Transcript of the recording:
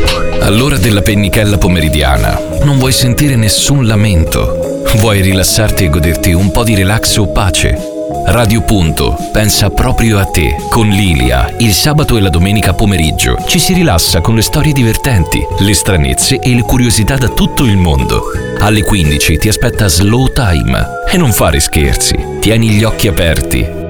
All'ora della pennichella pomeridiana non vuoi sentire nessun lamento. Vuoi rilassarti e goderti un po' di relax o pace? Radio Punto pensa proprio a te. Con Lilia, il sabato e la domenica pomeriggio ci si rilassa con le storie divertenti, le stranezze e le curiosità da tutto il mondo. Alle 15 ti aspetta Slow Time. E non fare scherzi, tieni gli occhi aperti